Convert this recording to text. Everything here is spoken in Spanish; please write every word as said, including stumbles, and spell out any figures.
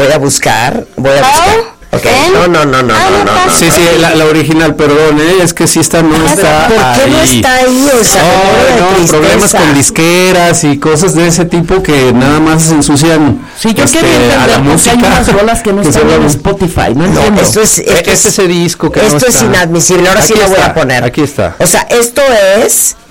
voy a buscar, voy a buscar. Okay. No, no, no, no, ah, no, no, no, no. Sí, sí, la, la original, perdón, ¿eh? Es que sí está, no está ¿Por qué ahí. no está ahí? O sea, oh, no, de problemas con disqueras y cosas de ese tipo que nada más ensucian sí, yo este, quería a la música. Hay unas rolas que no que están se en van- Spotify, no, No, entiendo. esto es, esto es ese disco que esto no es está. inadmisible. Ahora sí Aquí lo voy está, a poner. aquí está. O sea, esto es